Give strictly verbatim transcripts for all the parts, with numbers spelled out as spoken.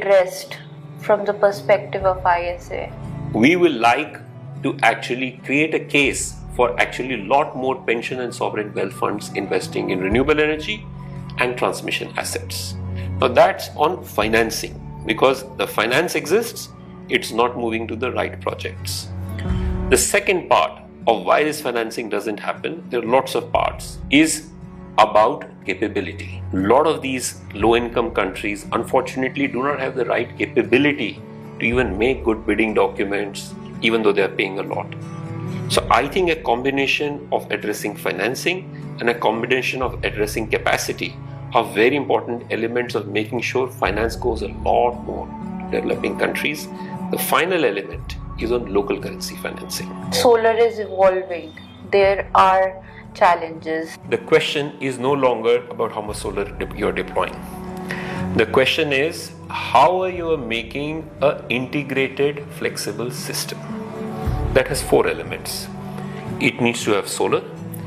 addressed from the perspective of I S A? We will like to actually create a case for actually a lot more pension and sovereign wealth funds investing in renewable energy and transmission assets. Now that's on financing, because the finance exists, it's not moving to the right projects. The second part of why this financing doesn't happen, there are lots of parts, is about capability. A lot of these low-income countries unfortunately do not have the right capability to even make good bidding documents, even though they are paying a lot. So I think a combination of addressing financing and a combination of addressing capacity are very important elements of making sure finance goes a lot more to developing countries. The final element is on local currency financing. Solar is evolving. There are challenges. The question is no longer about how much solar you're deploying. The question is, how are you making an integrated, flexible system that has four elements? It needs to have solar,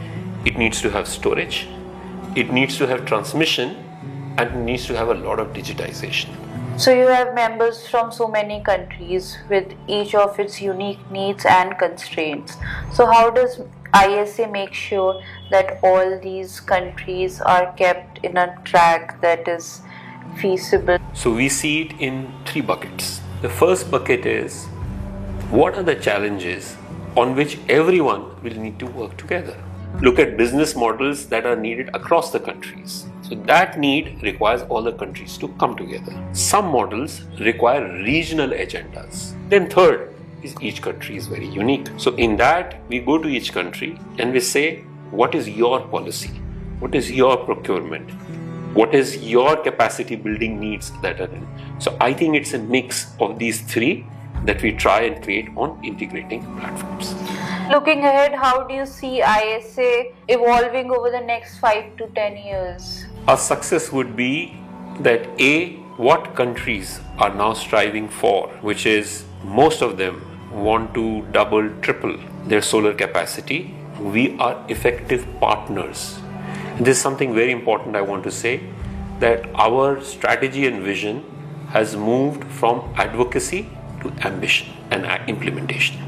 it needs to have storage, it needs to have transmission, and it needs to have a lot of digitization. So you have members from so many countries with each of its unique needs and constraints. So how does I S A make sure that all these countries are kept in a track that is feasible? So we see it in three buckets. The first bucket is, what are the challenges on which everyone will need to work together? Look at business models that are needed across the countries. So that need requires all the countries to come together. Some models require regional agendas. Then third is each country is very unique. So in that, we go to each country and we say, what is your policy? What is your procurement? What is your capacity building needs that are in? So I think it's a mix of these three that we try and create on integrating platforms. Looking ahead, how do you see I S A evolving over the next five to ten years? Our success would be that A, what countries are now striving for, which is most of them want to double, triple their solar capacity. We are effective partners. And this is something very important I want to say, that our strategy and vision has moved from advocacy to ambition and implementation.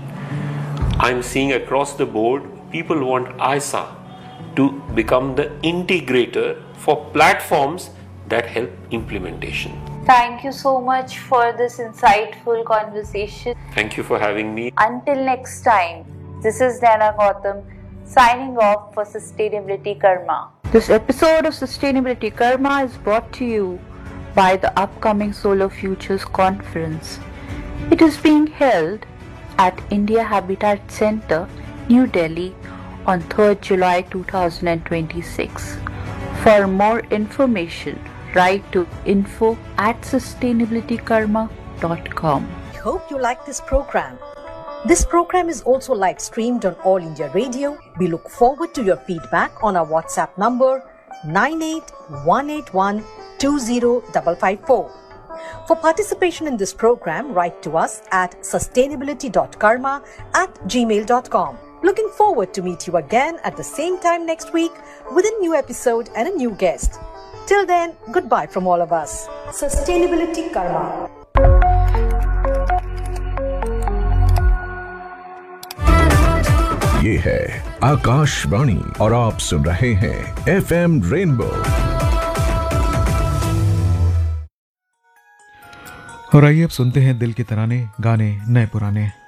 I'm seeing across the board, people want I S A to become the integrator for platforms that help implementation. Thank you so much for this insightful conversation. Thank you for having me. Until next time, this is Naina Gautam signing off for Sustainability Karma. This episode of Sustainability Karma is brought to you by the upcoming Solar Futures Conference. It is being held at India Habitat Center, New Delhi on third of July two thousand twenty-six. For more information, write to info at sustainability karma dot com. I hope you like this program. This program is also live streamed on All India Radio. We look forward to your feedback on our WhatsApp number nine eight one eight one two zero five five four. For participation in this program, write to us at sustainability dot karma at gmail dot com. Looking forward to meet you again at the same time next week with a new episode and a new guest. Till then, goodbye from all of us. Sustainability Karma. ये है आकाशवाणी और आप सुन रहे हैं F M rainbow. और आइए अब सुनते हैं दिल के तराने, गाने नए पुराने।